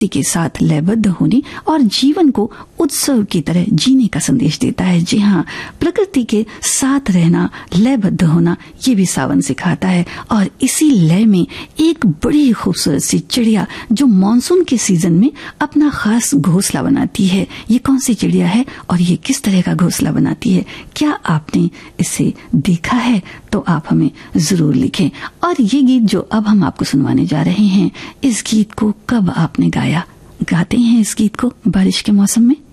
के साथ लयबद्ध होने और जीवन को उत्सव की तरह जीने का संदेश देता है। जी हाँ, प्रकृति के साथ रहना, लयबद्ध होना, ये भी सावन सिखाता है। और इसी लय में एक बड़ी खूबसूरत सी चिड़िया जो मानसून के सीजन में अपना खास घोंसला बनाती है, ये कौन सी चिड़िया है और ये किस तरह का घोंसला बनाती है? क्या आपने इसे देखा है? तो आप हमें जरूर लिखें। और ये गीत जो अब हम आपको सुनवाने जा रहे हैं, इस गीत को कब आपने गाया? गाते हैं इस गीत को बारिश के मौसम में?